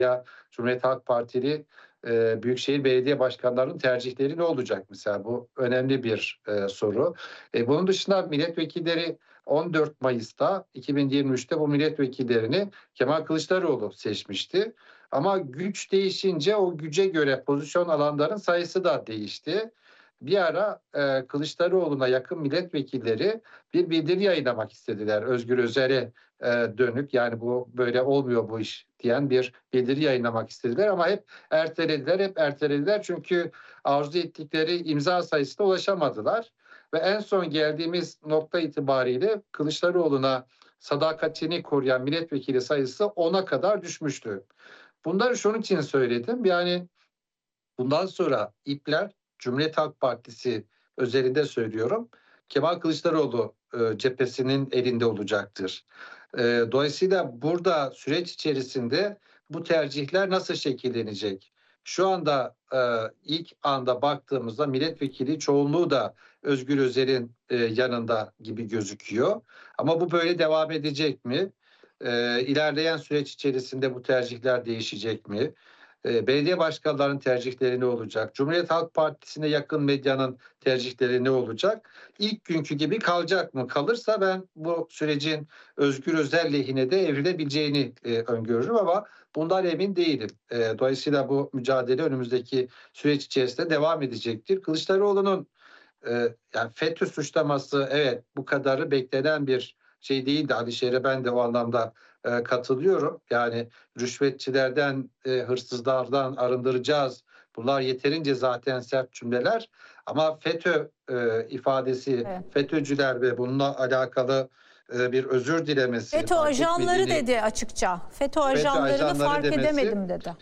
ya Cumhuriyet Halk Partili büyükşehir belediye başkanlarının tercihleri ne olacak mesela? Bu önemli bir soru. Bunun dışında milletvekilleri 14 Mayıs'ta 2023'te bu milletvekillerini Kemal Kılıçdaroğlu seçmişti. Ama güç değişince o güce göre pozisyon alanların sayısı da değişti. Bir ara Kılıçdaroğlu'na yakın milletvekilleri bir bildiri yayınlamak istediler. Özgür Özel'e dönük, yani bu böyle olmuyor bu iş diyen bir bildiri yayınlamak istediler ama hep ertelediler çünkü arzu ettikleri imza sayısına ulaşamadılar ve en son geldiğimiz nokta itibariyle Kılıçdaroğlu'na sadakatini koruyan milletvekili sayısı 10'a kadar düşmüştü. Bunları şunun için söyledim. Yani bundan sonra ipler Cumhuriyet Halk Partisi özelinde söylüyorum, Kemal Kılıçdaroğlu cephesinin elinde olacaktır. Dolayısıyla burada süreç içerisinde bu tercihler nasıl şekillenecek? Şu anda ilk anda baktığımızda milletvekili çoğunluğu da Özgür Özel'in yanında gibi gözüküyor. Ama bu böyle devam edecek mi? İlerleyen süreç içerisinde bu tercihler değişecek mi? Belediye başkanlarının tercihleri ne olacak? Cumhuriyet Halk Partisi'ne yakın medyanın tercihleri ne olacak? İlk günkü gibi kalacak mı? Kalırsa ben bu sürecin Özgür Özel lehine de evrilebileceğini öngörürüm ama bundan emin değilim. Dolayısıyla bu mücadele önümüzdeki süreç içerisinde devam edecektir. Kılıçdaroğlu'nun yani FETÖ suçlaması, evet, bu kadarı beklenen bir şey değildi. Alişer'e ben de o anlamda katılıyorum. Yani rüşvetçilerden, hırsızlardan arındıracağız. Bunlar yeterince zaten sert cümleler. Ama FETÖ ifadesi, Evet. FETÖ'cüler ve bununla alakalı bir özür dilemesi, FETÖ fark ajanları etmediğini, dedi açıkça. FETÖ FETÖ ajanlarını ajanları fark demesi, edemedim dedi.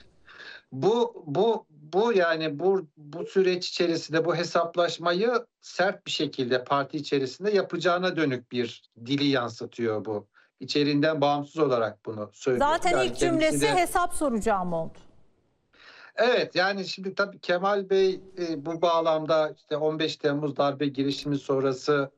bu süreç içerisinde bu hesaplaşmayı sert bir şekilde parti içerisinde yapacağına dönük bir dili yansıtıyor bu. İçeriğinden bağımsız olarak bunu söylüyor. Zaten Yani ilk kendisi cümlesi de hesap soracağım oldu. evet, yani şimdi tabii Kemal Bey bu bağlamda işte 15 Temmuz darbe girişimi sonrası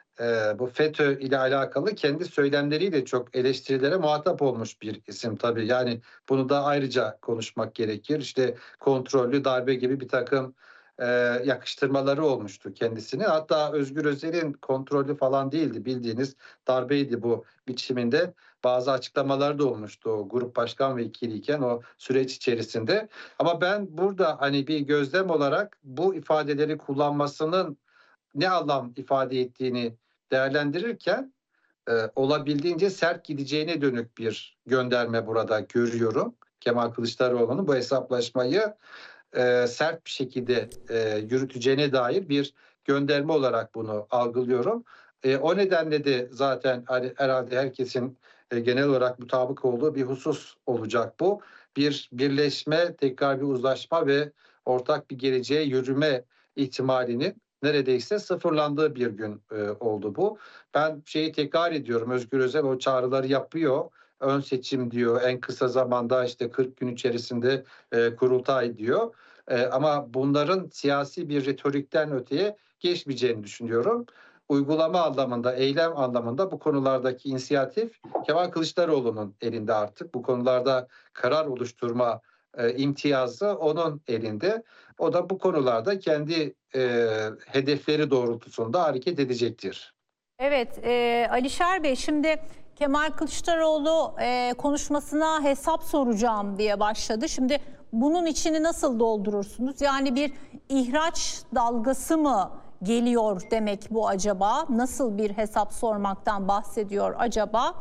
bu FETÖ ile alakalı kendi söylemleriyle çok eleştirilere muhatap olmuş bir isim tabii. Yani bunu da ayrıca konuşmak gerekir. İşte kontrollü darbe gibi bir takım yakıştırmaları olmuştu kendisine. Hatta Özgür Özel'in kontrollü falan değildi, bildiğiniz darbeydi bu biçiminde. Bazı açıklamaları da olmuştu o grup başkan vekiliyken o süreç içerisinde. Ama ben burada hani bir gözlem olarak bu ifadeleri kullanmasının ne anlam ifade ettiğini değerlendirirken olabildiğince sert gideceğine dönük bir gönderme burada görüyorum. Kemal Kılıçdaroğlu'nun bu hesaplaşmayı sert bir şekilde yürüteceğine dair bir gönderme olarak bunu algılıyorum. O nedenle de zaten hani herhalde herkesin genel olarak mutabık olduğu bir husus olacak bu. Bir birleşme, tekrar bir uzlaşma ve ortak bir geleceğe yürüme ihtimalinin neredeyse sıfırlandığı bir gün oldu bu. Ben şeyi tekrar ediyorum, Özgür Özel o çağrıları yapıyor. Ön seçim diyor, en kısa zamanda işte 40 gün içerisinde kurultay diyor. Ama bunların siyasi bir retorikten öteye geçmeyeceğini düşünüyorum. Uygulama anlamında, eylem anlamında bu konulardaki inisiyatif Kemal Kılıçdaroğlu'nun elinde artık. Bu konularda karar oluşturma imtiyazı onun elinde. O da bu konularda kendi hedefleri doğrultusunda hareket edecektir. Evet, Alişer Bey, şimdi Kemal Kılıçdaroğlu konuşmasına hesap soracağım diye başladı. Şimdi bunun içini nasıl doldurursunuz? Yani bir ihraç dalgası mı geliyor demek bu acaba? Nasıl bir hesap sormaktan bahsediyor acaba?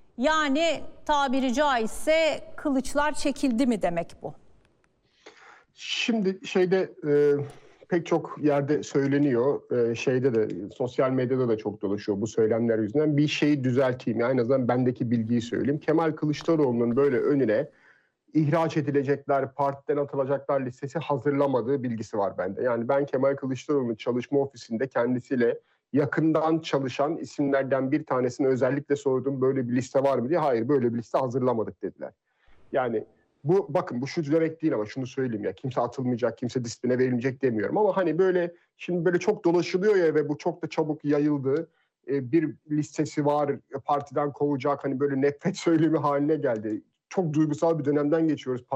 Yani tabiri caizse kılıçlar çekildi mi demek bu? Şimdi pek çok yerde söyleniyor, şeyde de sosyal medyada da çok dolaşıyor bu söylemler yüzünden. Bir şeyi düzelteyim, yani en azından bendeki bilgiyi söyleyeyim. Kemal Kılıçdaroğlu'nun böyle önüne ihraç edilecekler, partiden atılacaklar listesi hazırlamadığı bilgisi var bende. Yani ben Kemal Kılıçdaroğlu'nun çalışma ofisinde kendisiyle yakından çalışan isimlerden bir tanesine özellikle sordum, böyle bir liste var mı diye. Hayır, böyle bir liste hazırlamadık dediler. Yani bakın, bu şu demek değil ama şunu söyleyeyim, ya kimse atılmayacak, kimse disipline verilecek demiyorum ama hani böyle şimdi böyle çok dolaşılıyor ya ve bu çok da çabuk yayıldı. Bir listesi var, partiden kovacak, hani böyle nefret söylemi haline geldi. Çok duygusal bir dönemden geçiyoruz.